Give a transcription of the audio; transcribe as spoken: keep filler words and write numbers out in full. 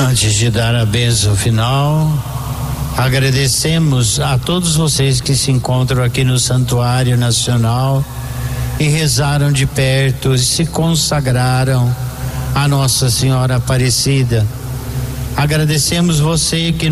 Antes de dar a bênção final, agradecemos a todos vocês que se encontram aqui no Santuário Nacional e rezaram de perto e se consagraram a Nossa Senhora Aparecida. Agradecemos você que